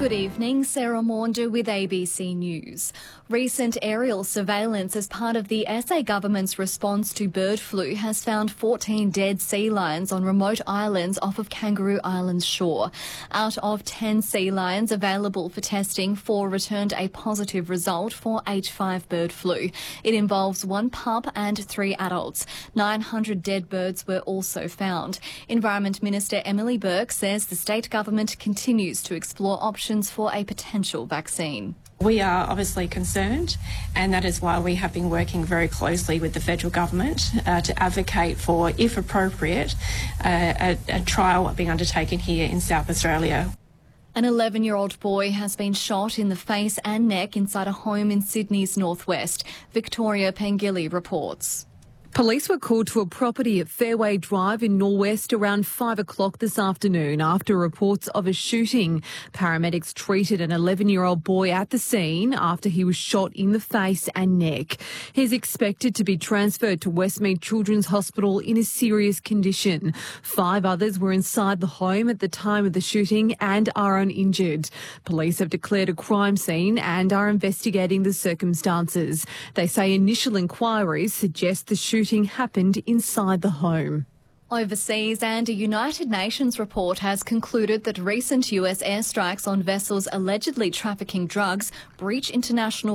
Good evening, Sarah Maunder with ABC News. Recent aerial surveillance as part of the SA government's response to bird flu has found 14 dead sea lions on remote islands off of Kangaroo Island's shore. Out of 10 sea lions available for testing, 4 returned a positive result for H5 bird flu. It involves 1 pup and 3 adults. 900 dead birds were also found. Environment Minister Emily Burke says the state government continues to explore options for a potential vaccine. We are obviously concerned, and that is why we have been working very closely with the federal government to advocate for, if appropriate, a trial being undertaken here in South Australia. An 11-year-old boy has been shot in the face and neck inside a home in Sydney's northwest. Victoria Pengilly reports. Police were called to a property at Fairway Drive in Norwest around 5 o'clock this afternoon after reports of a shooting. Paramedics treated an 11-year-old boy at the scene after he was shot in the face and neck. He's expected to be transferred to Westmead Children's Hospital in a serious condition. 5 others were inside the home at the time of the shooting and are uninjured. Police have declared a crime scene and are investigating the circumstances. They say initial inquiries suggest the shooting happened inside the home. Overseas, and a United Nations report has concluded that recent US airstrikes on vessels allegedly trafficking drugs breach international